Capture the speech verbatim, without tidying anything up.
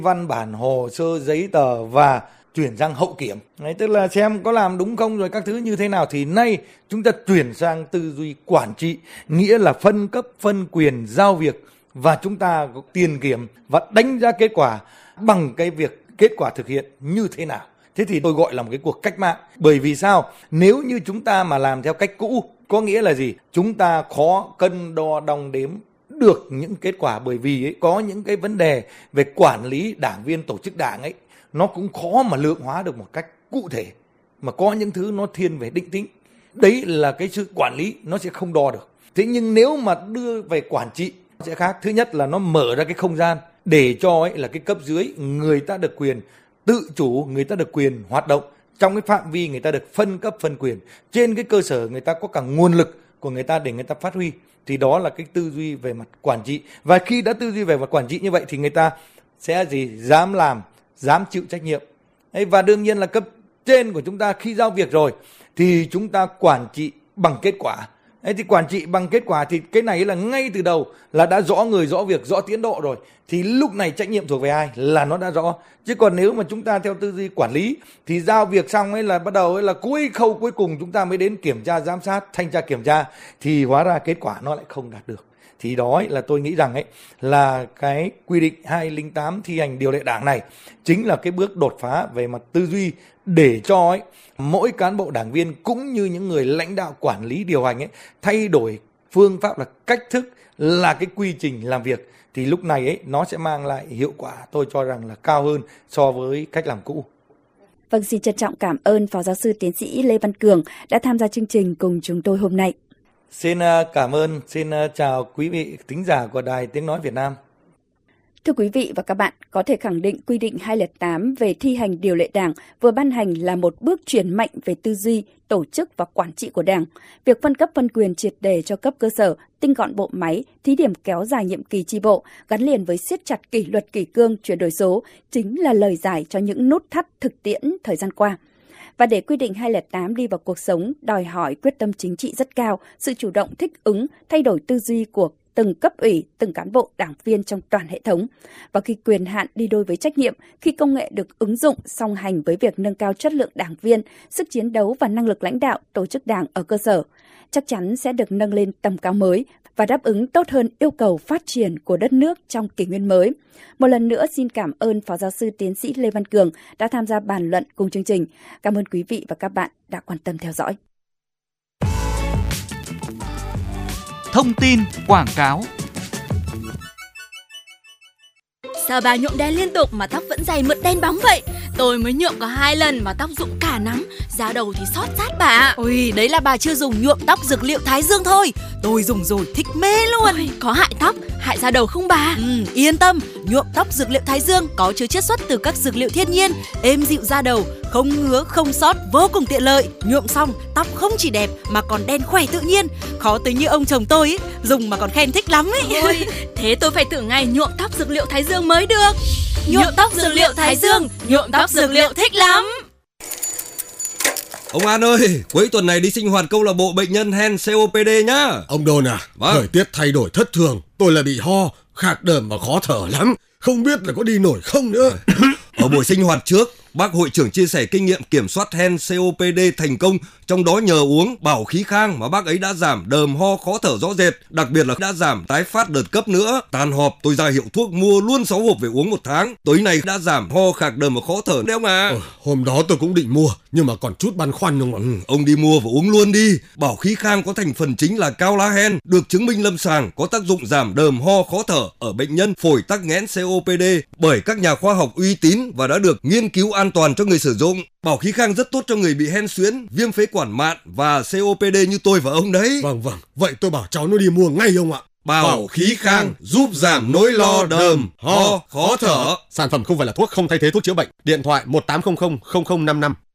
văn bản, hồ sơ, giấy tờ và chuyển sang hậu kiểm. Đấy, tức là xem có làm đúng không rồi các thứ như thế nào. Thì nay chúng ta chuyển sang tư duy quản trị, nghĩa là phân cấp, phân quyền, giao việc, và chúng ta có tiền kiểm và đánh giá kết quả bằng cái việc kết quả thực hiện như thế nào. Thế thì tôi gọi là một cái cuộc cách mạng. Bởi vì sao? Nếu như chúng ta mà làm theo cách cũ, có nghĩa là gì? Chúng ta khó cân đo đong đếm được những kết quả, bởi vì ấy, có những cái vấn đề về quản lý đảng viên, tổ chức đảng ấy, nó cũng khó mà lượng hóa được một cách cụ thể. Mà có những thứ nó thiên về định tính. Đấy là cái sự quản lý, nó sẽ không đo được. Thế nhưng nếu mà đưa về quản trị sẽ khác. Thứ nhất là nó mở ra cái không gian để cho ấy là cái cấp dưới người ta được quyền tự chủ, người ta được quyền hoạt động trong cái phạm vi người ta được phân cấp phân quyền, trên cái cơ sở người ta có cả nguồn lực của người ta để người ta phát huy. Thì đó là cái tư duy về mặt quản trị. Và khi đã tư duy về mặt quản trị như vậy thì người ta sẽ gì? Dám làm, dám chịu trách nhiệm. Và đương nhiên là cấp trên của chúng ta khi giao việc rồi thì chúng ta quản trị bằng kết quả. Thế thì quản trị bằng kết quả thì cái này là ngay từ đầu là đã rõ người, rõ việc, rõ tiến độ rồi. Thì lúc này trách nhiệm thuộc về ai là nó đã rõ. Chứ còn nếu mà chúng ta theo tư duy quản lý thì giao việc xong ấy là bắt đầu ấy là cuối khâu cuối cùng chúng ta mới đến kiểm tra, giám sát, thanh tra kiểm tra, thì hóa ra kết quả nó lại không đạt được. Thì đó ấy là tôi nghĩ rằng ấy là cái quy định hai không tám thi hành điều lệ đảng này chính là cái bước đột phá về mặt tư duy để cho ấy mỗi cán bộ đảng viên cũng như những người lãnh đạo quản lý điều hành ấy thay đổi phương pháp, là cách thức, là cái quy trình làm việc. Thì lúc này ấy nó sẽ mang lại hiệu quả tôi cho rằng là cao hơn so với cách làm cũ. Vâng, xin trân trọng cảm ơn Phó Giáo sư Tiến sĩ Lê Văn Cường đã tham gia chương trình cùng chúng tôi hôm nay. Xin cảm ơn, xin chào quý vị thính giả của Đài Tiếng Nói Việt Nam. Thưa quý vị và các bạn, có thể khẳng định quy định hai không tám về thi hành điều lệ Đảng vừa ban hành là một bước chuyển mạnh về tư duy, tổ chức và quản trị của Đảng. Việc phân cấp phân quyền triệt để cho cấp cơ sở, tinh gọn bộ máy, thí điểm kéo dài nhiệm kỳ chi bộ, gắn liền với siết chặt kỷ luật kỷ cương, chuyển đổi số chính là lời giải cho những nút thắt thực tiễn thời gian qua. Và để quy định hai không tám đi vào cuộc sống, đòi hỏi quyết tâm chính trị rất cao, sự chủ động thích ứng, thay đổi tư duy của từng cấp ủy, từng cán bộ đảng viên trong toàn hệ thống. Và khi quyền hạn đi đôi với trách nhiệm, khi công nghệ được ứng dụng song hành với việc nâng cao chất lượng đảng viên, sức chiến đấu và năng lực lãnh đạo tổ chức đảng ở cơ sở, chắc chắn sẽ được nâng lên tầm cao mới và đáp ứng tốt hơn yêu cầu phát triển của đất nước trong kỷ nguyên mới. Một lần nữa xin cảm ơn Phó Giáo sư Tiến sĩ Lê Văn Cường đã tham gia bàn luận cùng chương trình. Cảm ơn quý vị và các bạn đã quan tâm theo dõi. Thông tin quảng cáo. Sao bà nhuộm đen liên tục mà tóc vẫn dày mượt đen bóng vậy? Tôi mới nhuộm có hai lần mà tóc rụng cả nắm, da đầu thì xót rát bà. Ôi, đấy là bà chưa dùng nhuộm tóc dược liệu Thái Dương thôi. Tôi dùng rồi thích mê luôn. Ôi, có hại tóc, hại da đầu không bà? Ừ, yên tâm, nhuộm tóc dược liệu Thái Dương có chứa chiết xuất từ các dược liệu thiên nhiên, êm dịu da đầu, không ngứa, không xót, vô cùng tiện lợi. Nhuộm xong, tóc không chỉ đẹp mà còn đen khỏe tự nhiên. Khó tới như ông chồng tôi ấy, dùng mà còn khen thích lắm ấy. Ôi, thế tôi phải thử ngày nhuộm tóc dược liệu Thái Dương mới được. Nhuộm tóc dược liệu Thái Dương, nhuộm tóc dược liệu thích lắm. Ông An ơi, cuối tuần này đi sinh hoạt câu lạc bộ bệnh nhân hen xê ô pê đê nhá. Ông Đôn à, vâng. Thời tiết thay đổi thất thường, tôi là bị ho, khạc đờm và khó thở lắm. Không biết là có đi nổi không nữa. Ở buổi sinh hoạt trước, bác hội trưởng chia sẻ kinh nghiệm kiểm soát hen xê ô pê đê thành công, trong đó nhờ uống bảo khí khang mà bác ấy đã giảm đờm ho khó thở rõ rệt, đặc biệt là đã giảm tái phát đợt cấp nữa. Tan họp tôi ra hiệu thuốc mua luôn sáu hộp về uống một tháng. Tối nay đã giảm ho khạc đờm và khó thở đấy ông à. Ờ, hôm đó tôi cũng định mua nhưng mà còn chút băn khoăn không ạ. Ừ, ông đi mua và uống luôn đi. Bảo khí khang có thành phần chính là cao lá hen, được chứng minh lâm sàng có tác dụng giảm đờm ho khó thở ở bệnh nhân phổi tắc nghẽn xê ô pê đê bởi các nhà khoa học uy tín và đã được nghiên cứu an toàn cho người sử dụng. Bảo khí khang rất tốt cho người bị hen suyễn, viêm phế quản mạn và xê ô pê đê như tôi và ông đấy. Vâng vâng, vậy tôi bảo cháu nó đi mua ngay ông ạ. Bảo, Bảo khí khang giúp giảm nỗi lo đờm, ho, khó thở. Sản phẩm không phải là thuốc, không thay thế thuốc chữa bệnh. Điện thoại một tám không không không không năm năm.